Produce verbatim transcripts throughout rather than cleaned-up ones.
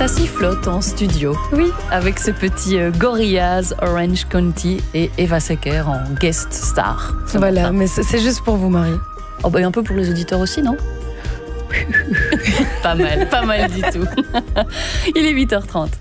Ça sifflote en studio. Oui, avec ce petit euh, Gorillaz, Orange County et Eva Secker en guest star. Voilà, mais c'est juste pour vous, Marie. Oh bah, un peu pour les auditeurs aussi, non? Pas mal, pas mal du tout. Il est huit heures trente.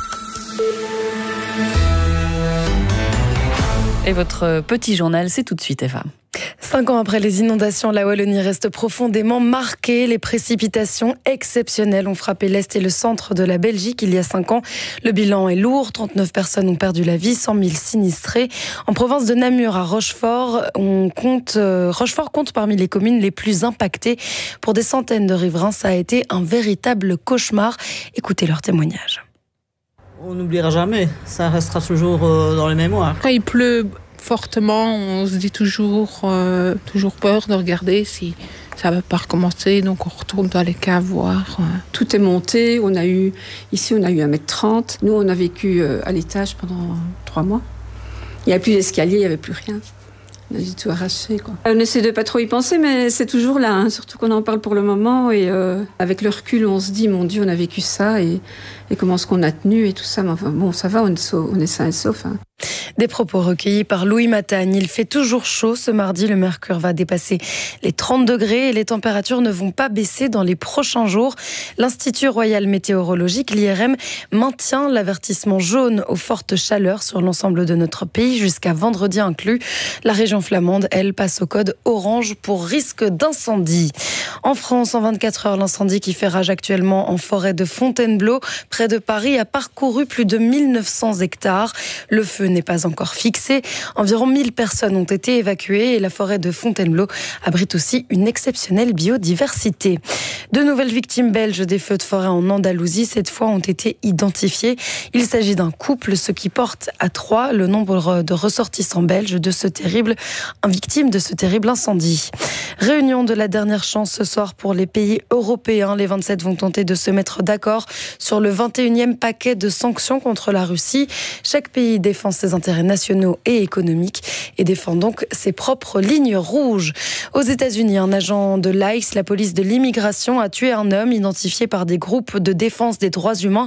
Et votre petit journal, c'est tout de suite, Eva. Cinq ans après les inondations, la Wallonie reste profondément marquée. Les précipitations exceptionnelles ont frappé l'Est et le centre de la Belgique il y a cinq ans. Le bilan est lourd. trente-neuf personnes ont perdu la vie, cent mille sinistrés. En province de Namur, à Rochefort, on compte, euh, Rochefort compte parmi les communes les plus impactées. Pour des centaines de riverains, ça a été un véritable cauchemar. Écoutez leur témoignage. On n'oubliera jamais. Ça restera toujours euh, dans les mémoires. Quand il pleut fortement, on se dit toujours, euh, toujours peur de regarder si ça va pas recommencer, donc on retourne dans les caves voir. Euh. Tout est monté, on a eu, ici on a eu un mètre trente, nous on a vécu euh, à l'étage pendant trois mois. Il n'y avait plus d'escalier, il n'y avait plus rien. On a dû tout arracher, quoi. On essaie de pas trop y penser, mais c'est toujours là, hein, surtout qu'on en parle pour le moment, et euh, avec le recul on se dit, mon Dieu, on a vécu ça, et, et comment est-ce qu'on a tenu, et tout ça, mais enfin bon, ça va, on est, sauf, on est sain et sauf. Hein. Des propos recueillis par Louis Matagne. Il fait toujours chaud ce mardi. Le mercure va dépasser les trente degrés et les températures ne vont pas baisser dans les prochains jours. L'Institut Royal Météorologique, l'I R M, maintient l'avertissement jaune aux fortes chaleurs sur l'ensemble de notre pays jusqu'à vendredi inclus. La région flamande, elle, passe au code orange pour risque d'incendie. En France, en vingt-quatre heures, l'incendie qui fait rage actuellement en forêt de Fontainebleau, près de Paris, a parcouru plus de mille neuf cents hectares. Le feu n'est pas encore fixé. Environ mille personnes ont été évacuées et la forêt de Fontainebleau abrite aussi une exceptionnelle biodiversité. De nouvelles victimes belges des feux de forêt en Andalousie, cette fois, ont été identifiées. Il s'agit d'un couple, ce qui porte à trois le nombre de ressortissants belges de ce terrible, victimes de ce terrible incendie. Réunion de la dernière chance ce soir pour les pays européens. Les vingt-sept vont tenter de se mettre d'accord sur le vingt et unième paquet de sanctions contre la Russie. Chaque pays défend ses intérêts nationaux et économiques et défend donc ses propres lignes rouges. Aux États-Unis, un agent de l'I C E, la police de l'immigration, a tué un homme identifié par des groupes de défense des droits humains